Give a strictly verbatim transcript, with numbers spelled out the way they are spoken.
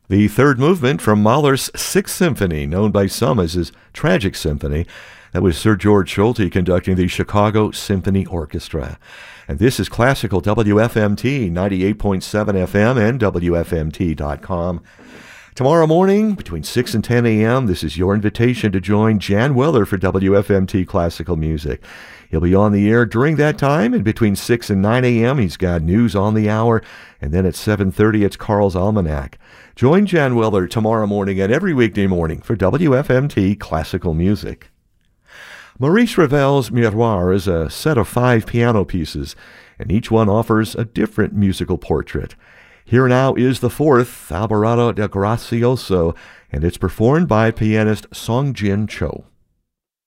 The third movement from Mahler's Sixth Symphony, known by some as his Tragic Symphony. That was Sir George Solti conducting the Chicago Symphony Orchestra. And this is Classical W F M T, ninety-eight point seven F M and W F M T dot com. Tomorrow morning, between six and ten a.m., this is your invitation to join Jan Weller for W F M T Classical Music. He'll be on the air during that time, and between six and nine a.m., he's got news on the hour, and then at seven thirty, it's Carl's Almanac. Join Jan Weller tomorrow morning and every weekday morning for W F M T Classical Music. Maurice Ravel's Miroir is a set of five piano pieces, and each one offers a different musical portrait. Here now is the fourth, Alvarado del Gracioso, and it's performed by pianist Song Jin Cho.